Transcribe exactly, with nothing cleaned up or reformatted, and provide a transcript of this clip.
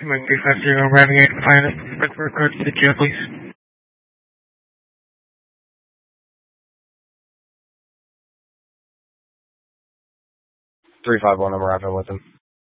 Mike three five zero, arriving at Pilot. Record code to the jail, please. three five one, I'm arriving with him.